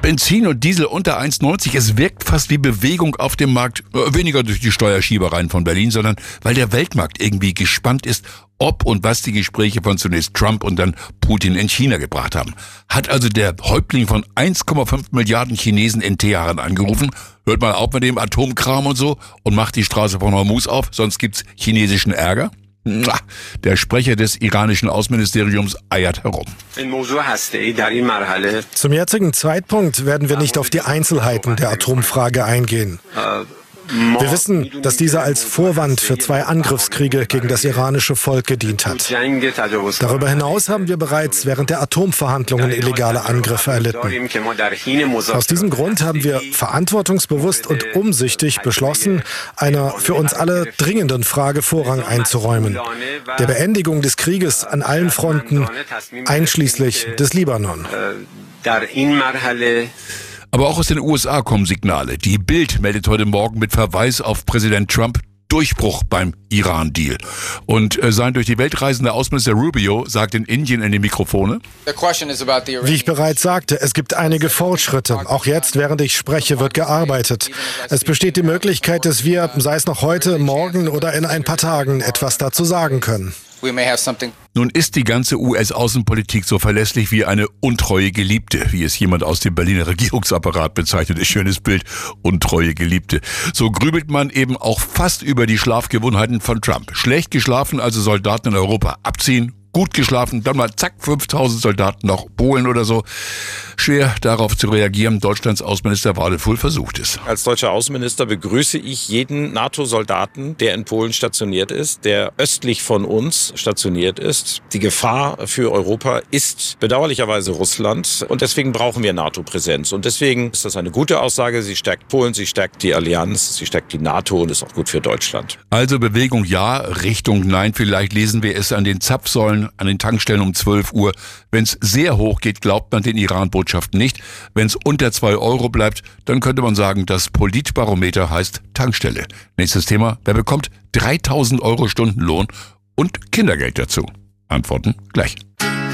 Benzin und Diesel unter 1,90. Es wirkt fast wie Bewegung auf dem Markt. Weniger durch die Steuerschiebereien von Berlin, sondern weil der Weltmarkt irgendwie gespannt ist, ob und was die Gespräche von zunächst Trump und dann Putin in China gebracht haben. Hat also der Häuptling von 1,5 Milliarden Chinesen in Teheran angerufen, hört mal auf mit dem Atomkram und so und macht die Straße von Hormuz auf, sonst gibt's chinesischen Ärger? Der Sprecher des iranischen Außenministeriums eiert herum. Zum jetzigen Zeitpunkt werden wir nicht auf die Einzelheiten der Atomfrage eingehen. Wir wissen, dass dieser als Vorwand für 2 Angriffskriege gegen das iranische Volk gedient hat. Darüber hinaus haben wir bereits während der Atomverhandlungen illegale Angriffe erlitten. Aus diesem Grund haben wir verantwortungsbewusst und umsichtig beschlossen, einer für uns alle dringenden Frage Vorrang einzuräumen: der Beendigung des Krieges an allen Fronten, einschließlich des Libanon. Aber auch aus den USA kommen Signale. Die Bild meldet heute Morgen mit Verweis auf Präsident Trump Durchbruch beim Iran-Deal. Und sein durch die Welt reisender Außenminister Rubio sagt in Indien in die Mikrofone: Wie ich bereits sagte, es gibt einige Fortschritte. Auch jetzt, während ich spreche, wird gearbeitet. Es besteht die Möglichkeit, dass wir, sei es noch heute, morgen oder in ein paar Tagen, etwas dazu sagen können. Nun ist die ganze US-Außenpolitik so verlässlich wie eine untreue Geliebte, wie es jemand aus dem Berliner Regierungsapparat bezeichnet. Ein schönes Bild, untreue Geliebte. So grübelt man eben auch fast über die Schlafgewohnheiten von Trump. Schlecht geschlafen, also Soldaten in Europa abziehen. Gut geschlafen, dann mal zack, 5000 Soldaten nach Polen oder so. Schwer darauf zu reagieren. Deutschlands Außenminister Wadefuhl versucht es. Als deutscher Außenminister begrüße ich jeden NATO-Soldaten, der in Polen stationiert ist, der östlich von uns stationiert ist. Die Gefahr für Europa ist bedauerlicherweise Russland und deswegen brauchen wir NATO-Präsenz. Und deswegen ist das eine gute Aussage. Sie stärkt Polen, sie stärkt die Allianz, sie stärkt die NATO und ist auch gut für Deutschland. Also Bewegung ja, Richtung nein. Vielleicht lesen wir es an den Zapfsäulen, an den Tankstellen um 12 Uhr. Wenn es sehr hoch geht, glaubt man den Iran-Botschaften nicht. Wenn es unter 2 Euro bleibt, dann könnte man sagen, das Politbarometer heißt Tankstelle. Nächstes Thema: Wer bekommt 3.000 Euro Stundenlohn und Kindergeld dazu? Antworten gleich.